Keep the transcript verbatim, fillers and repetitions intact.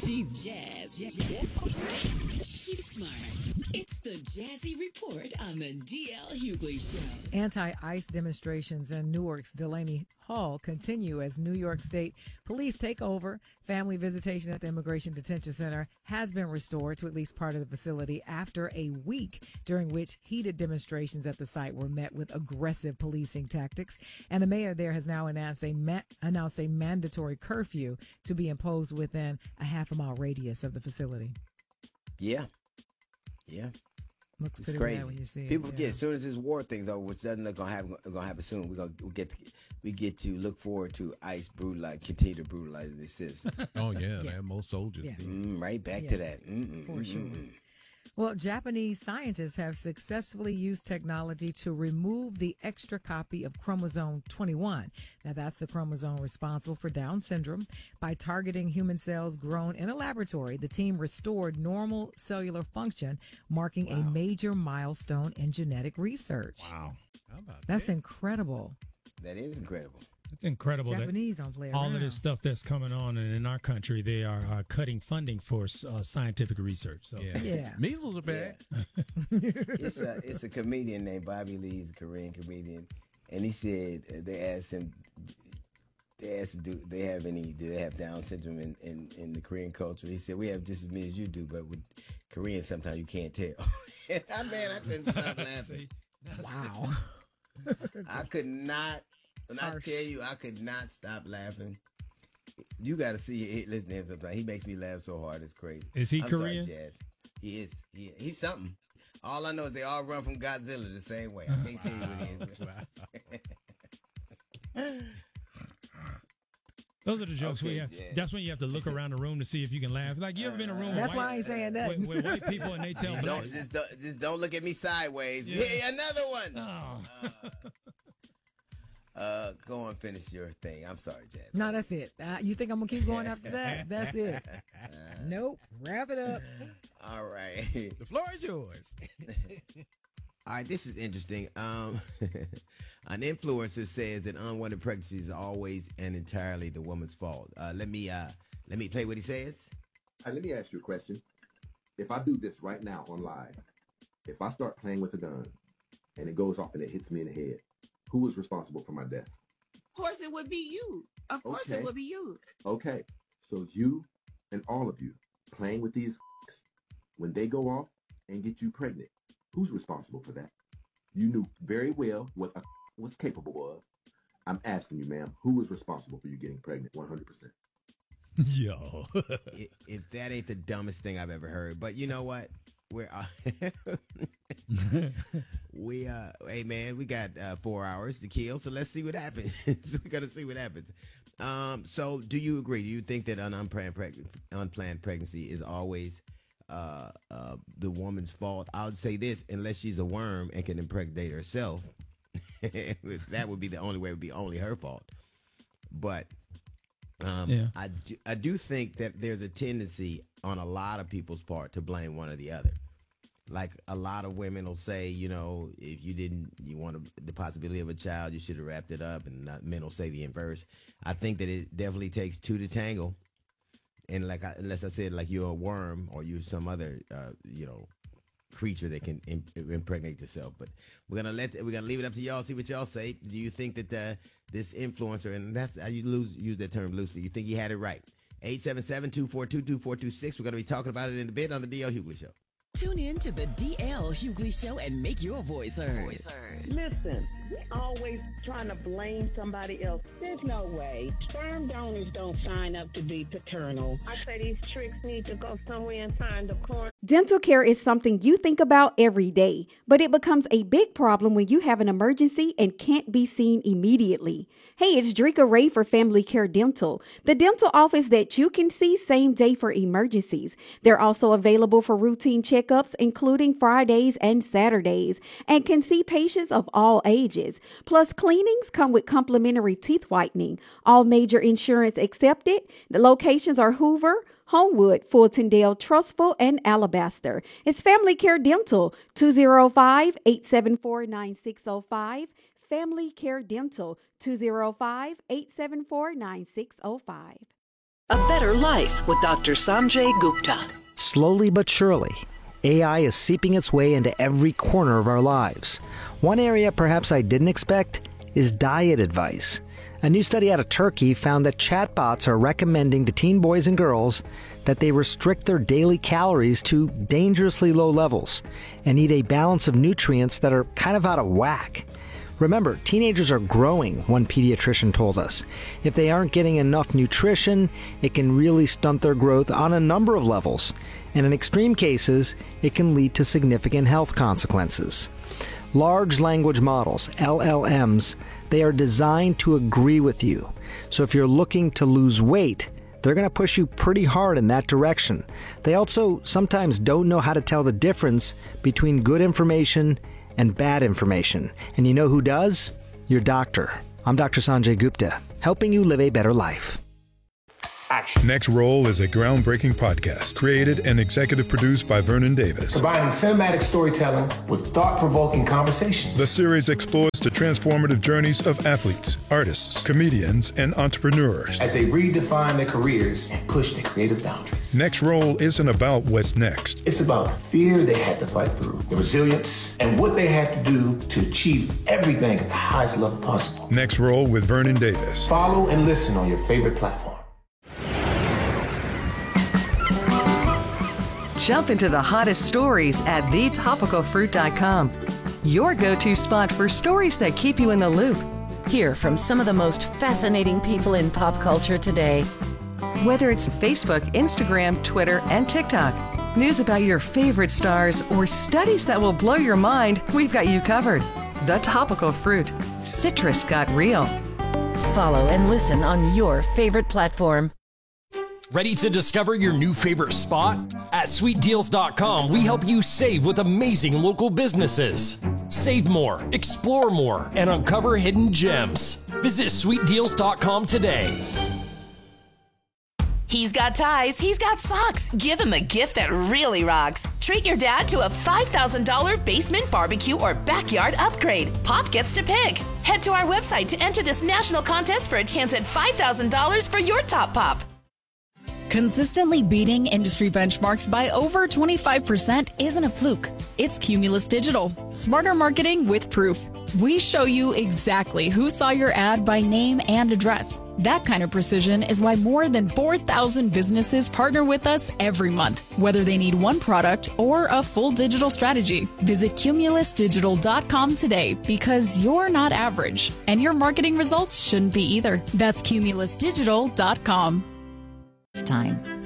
She's jazz. jazz, jazz. She's smart. It's the Jazzy Report on the D L Hughley Show. Anti-ICE demonstrations in Newark's Delaney Hall continue as New York State police take over. Family visitation at the Immigration Detention Center has been restored to at least part of the facility after a week during which heated demonstrations at the site were met with aggressive policing tactics. And the mayor there has now announced a ma- announced a mandatory curfew to be imposed within a half a mile radius of the facility. Yeah. Yeah. Looks it's pretty crazy. bad when you see People it, forget yeah. as soon as this war thing's over, which doesn't look gonna happen, gonna happen soon. We're gonna we get to, we get to look forward to ICE brutalize, continue to brutalize the citizen. Oh yeah, Yeah. man, most soldiers. Yeah. do. Mm, right back Yeah. to that. Mm-mm, For mm-mm, sure. mm-mm. Well, Japanese scientists have successfully used technology to remove the extra copy of chromosome twenty-one. Now, that's the chromosome responsible for Down syndrome. By targeting human cells grown in a laboratory, the team restored normal cellular function, marking a Wow. major milestone in genetic research. Wow, how about That's that? incredible. That is incredible. It's incredible that Japanese don't play all around. of this stuff that's coming on, and in our country, they are uh, cutting funding for uh, scientific research. So. Yeah. Yeah. Measles are bad. It's a it's a comedian named Bobby Lee, he's a Korean comedian, and he said uh, they asked him they asked him do they have any do they have Down syndrome in, in, in the Korean culture? He said we have just as many as you do, but with Koreans sometimes you can't tell. I man, I couldn't stop laughing. Wow. I could not. When I Harsh. tell you, I could not stop laughing. You got to see, listen to him sometimes. He makes me laugh so hard, it's crazy. Is he I'm Korean? Sorry, Jazz. He is. He, he's something. All I know is they all run from Godzilla the same way. I can't tell you what he is. Those are the jokes Okay, we have. yeah. That's when you have to look around the room to see if you can laugh. Like, you ever been in a room That's with, why I white, ain't saying with, nothing. with white people and they tell black? don't, just, don't, just don't look at me sideways. Yeah. Hey, another one. Oh. Uh, go and finish your thing. I'm sorry, Jazz. No, that's it. Uh, you think I'm going to keep going after that? That's it. Nope. Wrap it up. All right. The floor is yours. All right, this is interesting. Um, an influencer says that unwanted pregnancy is always and entirely the woman's fault. Uh, let me uh, let me play what he says. Hey, let me ask you a question. If I do this right now on live, if I start playing with a gun and it goes off and it hits me in the head, who is responsible for my death? Of course it would be you. Of course Okay. it would be you. Okay, so you and all of you playing with these when they go off and get you pregnant, who's responsible for that? You knew very well what a was capable of. I'm asking you, ma'am, who was responsible for you getting pregnant? one hundred percent. Yo. if, if that ain't the dumbest thing I've ever heard, but you know what? We're uh, we uh, hey man, we got uh, four hours to kill, so let's see what happens. We gotta see what happens. Um, so do you agree? Do you think that an unplanned preg- unplanned pregnancy is always uh, uh, the woman's fault? I would say this: unless she's a worm and can impregnate herself, that would be the only way. It would be only her fault. But um, Yeah. I do, I do think that there's a tendency on a lot of people's part to blame one or the other. Like a lot of women will say, you know, if you didn't, you want a, the possibility of a child, you should have wrapped it up. And not, men will say the inverse. I think that it definitely takes two to tangle. And like, I, unless I said like you're a worm or you're some other, uh, you know, creature that can im- impregnate yourself. But we're gonna let we're gonna leave it up to y'all. See what y'all say. Do you think that uh, this influencer, and that's I use use that term loosely, you think he had it right? eight seven seven, two four two, two four two six. We're gonna be talking about it in a bit on the D L Hughley Show. Tune in to the D L Hughley Show and make your voice heard. Listen, we always trying to blame somebody else. There's no way. Sperm donors don't sign up to be paternal. I say these tricks need to go somewhere and find the corner. Dental care is something you think about every day, but it becomes a big problem when you have an emergency and can't be seen immediately. Hey, it's Drika Ray for Family Care Dental, the dental office that you can see same day for emergencies. They're also available for routine checkups, including Fridays and Saturdays, and can see patients of all ages. Plus, cleanings come with complimentary teeth whitening. All major insurance accepted. The locations are Hoover, Homewood, Fultondale, Trustful, and Alabaster. It's Family Care Dental, two oh five, eight seven four, nine six oh five. Family Care Dental, two oh five, eight seven four, nine six oh five. A better better life with Doctor Sanjay Gupta. Slowly but surely, A I is seeping its way into every corner of our lives. One area perhaps I didn't expect is diet advice. A new study out of Turkey found that chatbots are recommending to teen boys and girls that they restrict their daily calories to dangerously low levels and eat a balance of nutrients that are kind of out of whack. Remember, teenagers are growing, one pediatrician told us. If they aren't getting enough nutrition, it can really stunt their growth on a number of levels. And in extreme cases, it can lead to significant health consequences. Large language models, L L Ms, they are designed to agree with you. So if you're looking to lose weight, they're going to push you pretty hard in that direction. They also sometimes don't know how to tell the difference between good information and bad information. And you know who does? Your doctor. I'm Doctor Sanjay Gupta, helping you live a better life. Action. Next Roll is a groundbreaking podcast created and executive produced by Vernon Davis. Combining cinematic storytelling with thought-provoking conversations. The series explores the transformative journeys of athletes, artists, comedians, and entrepreneurs as they redefine their careers and push their creative boundaries. Next Roll isn't about what's next. It's about the fear they had to fight through, the resilience, and what they had to do to achieve everything at the highest level possible. Next Roll with Vernon Davis. Follow and listen on your favorite platform. Jump into the hottest stories at the topical fruit dot com. Your go-to spot for stories that keep you in the loop. Hear from some of the most fascinating people in pop culture today. Whether it's Facebook, Instagram, Twitter, and TikTok, news about your favorite stars, or studies that will blow your mind, we've got you covered. The Topical Fruit. Citrus got real. Follow and listen on your favorite platform. Ready to discover your new favorite spot? At sweet deals dot com, we help you save with amazing local businesses. Save more, explore more, and uncover hidden gems. Visit sweet deals dot com today. He's got ties, he's got socks. Give him a gift that really rocks. Treat your dad to a five thousand dollars basement barbecue or backyard upgrade. Pop gets to pick. Head to our website to enter this national contest for a chance at five thousand dollars for your top pop. Consistently beating industry benchmarks by over twenty-five percent isn't a fluke. It's Cumulus Digital. Smarter marketing with proof. We show you exactly who saw your ad by name and address. That kind of precision is why more than four thousand businesses partner with us every month, whether they need one product or a full digital strategy. Visit cumulus digital dot com today because you're not average, and your marketing results shouldn't be either. That's cumulus digital dot com. Time.